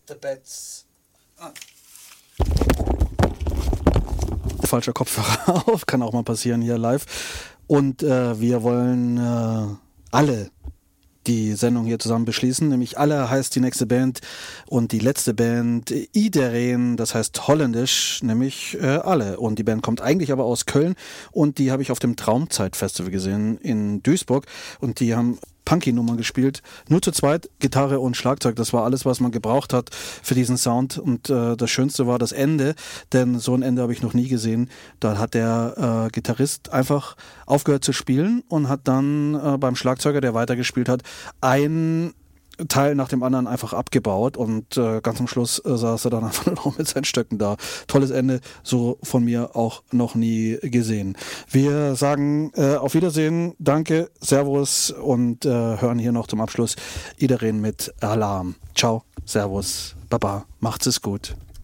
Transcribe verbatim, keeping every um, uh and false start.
the beds. Ah. Falscher Kopfhörer auf, kann auch mal passieren hier live. Und äh, wir wollen äh, alle die Sendung hier zusammen beschließen, nämlich Alle heißt die nächste Band und die letzte Band Iedereen, das heißt holländisch, nämlich äh, Alle. Und die Band kommt eigentlich aber aus Köln und die habe ich auf dem Traumzeit-Festival gesehen in Duisburg und die haben Punky-Nummern gespielt, nur zu zweit, Gitarre und Schlagzeug, das war alles, was man gebraucht hat für diesen Sound und äh, das Schönste war das Ende, denn so ein Ende habe ich noch nie gesehen. Da hat der äh, Gitarrist einfach aufgehört zu spielen und hat dann äh, beim Schlagzeuger, der weitergespielt hat, ein Teil nach dem anderen einfach abgebaut und äh, ganz am Schluss äh, saß er dann einfach nur noch mit seinen Stöcken da. Tolles Ende, so von mir auch noch nie gesehen. Wir sagen äh, auf Wiedersehen, danke, Servus und äh, hören hier noch zum Abschluss Iedereen mit Alarm. Ciao, Servus, Baba, macht's es gut.